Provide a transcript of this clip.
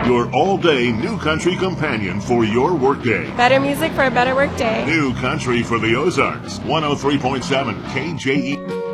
your all-day New Country companion for your workday. Better music for a better workday. New Country for the Ozarks, 103.7 KJE.